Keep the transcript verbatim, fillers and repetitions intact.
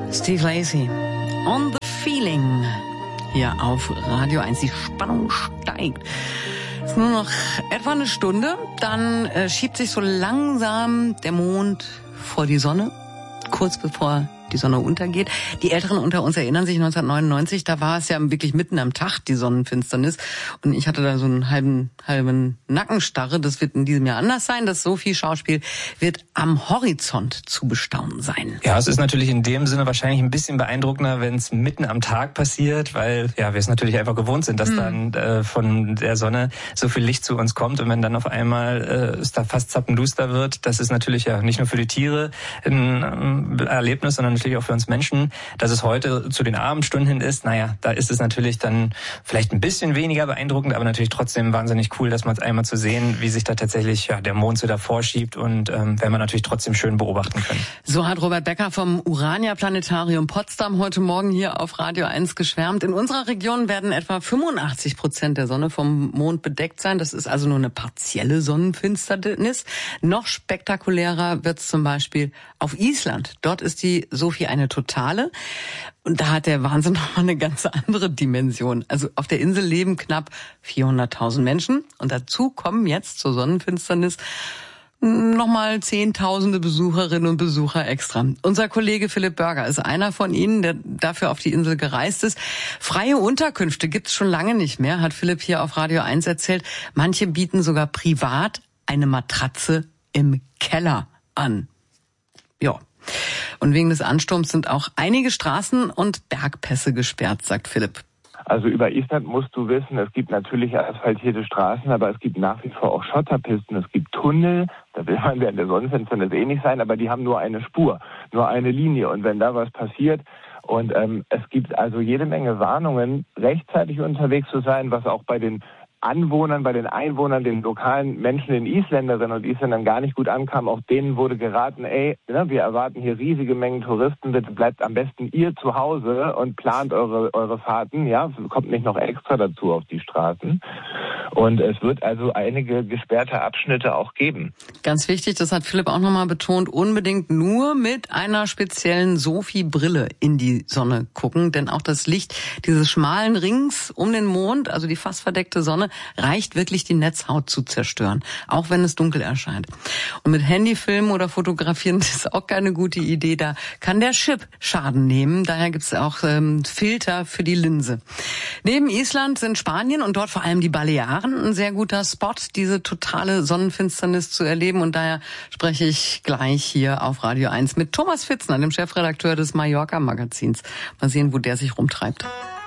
Steve Lacy, On the Feeling, hier auf Radio eins. Die Spannung steigt. Es ist nur noch etwa eine Stunde, dann äh, schiebt sich so langsam der Mond vor die Sonne, kurz bevor die Sonne untergeht. Die Älteren unter uns erinnern sich neunzehnhundertneunundneunzig, da war es ja wirklich mitten am Tag, die Sonnenfinsternis. Und ich hatte da so einen halben, halben Nackenstarre. Das wird in diesem Jahr anders sein. Das Sophie-Schauspiel wird am Horizont zu bestaunen sein. Ja, es ist natürlich in dem Sinne wahrscheinlich ein bisschen beeindruckender, wenn es mitten am Tag passiert, weil ja wir es natürlich einfach gewohnt sind, dass mhm. dann äh, von der Sonne so viel Licht zu uns kommt. Und wenn dann auf einmal äh, es da fast zappenduster wird, das ist natürlich ja nicht nur für die Tiere ein äh, Erlebnis, sondern natürlich auch für uns Menschen, dass es heute zu den Abendstunden hin ist. Naja, da ist es natürlich dann vielleicht ein bisschen weniger beeindruckend, aber natürlich trotzdem wahnsinnig cool, dass man es einmal zu sehen, wie sich da tatsächlich ja der Mond so davor schiebt und ähm, werden wir natürlich trotzdem schön beobachten können. So hat Robert Becker vom Urania Planetarium Potsdam heute Morgen hier auf Radio eins geschwärmt. In unserer Region werden etwa fünfundachtzig Prozent der Sonne vom Mond bedeckt sein. Das ist also nur eine partielle Sonnenfinsternis. Noch spektakulärer wird es zum Beispiel auf Island. Dort ist die Sophie eine totale. Und da hat der Wahnsinn nochmal eine ganz andere Dimension. Also auf der Insel leben knapp vierhunderttausend Menschen. Und dazu kommen jetzt zur Sonnenfinsternis nochmal zehntausende Besucherinnen und Besucher extra. Unser Kollege Philipp Börger ist einer von ihnen, der dafür auf die Insel gereist ist. Freie Unterkünfte gibt's schon lange nicht mehr, hat Philipp hier auf Radio eins erzählt. Manche bieten sogar privat eine Matratze im Keller an. Ja. Und wegen des Ansturms sind auch einige Straßen und Bergpässe gesperrt, sagt Philipp. Also über Island musst du wissen, es gibt natürlich asphaltierte Straßen, aber es gibt nach wie vor auch Schotterpisten, es gibt Tunnel, da will man während der Sonnenfinsternis eh nicht sein, aber die haben nur eine Spur, nur eine Linie. Und wenn da was passiert, und ähm, es gibt also jede Menge Warnungen, rechtzeitig unterwegs zu sein, was auch bei den Anwohnern, bei den Einwohnern, den lokalen Menschen, den Isländerinnen und Isländern gar nicht gut ankam. Auch denen wurde geraten, ey, ne, wir erwarten hier riesige Mengen Touristen, bitte bleibt am besten ihr zu Hause und plant eure eure Fahrten, ja, kommt nicht noch extra dazu auf die Straßen. Und es wird also einige gesperrte Abschnitte auch geben. Ganz wichtig, das hat Philipp auch nochmal betont, unbedingt nur mit einer speziellen Sophie-Brille in die Sonne gucken, denn auch das Licht dieses schmalen Rings um den Mond, also die fast verdeckte Sonne, reicht wirklich, die Netzhaut zu zerstören, auch wenn es dunkel erscheint. Und mit Handyfilmen oder Fotografieren ist auch keine gute Idee, da kann der Chip Schaden nehmen, daher gibt es auch ähm, Filter für die Linse. Neben Island sind Spanien und dort vor allem die Balearen ein sehr guter Spot, diese totale Sonnenfinsternis zu erleben, und daher spreche ich gleich hier auf Radio eins mit Thomas Fitzner, dem Chefredakteur des Mallorca-Magazins. Mal sehen, wo der sich rumtreibt.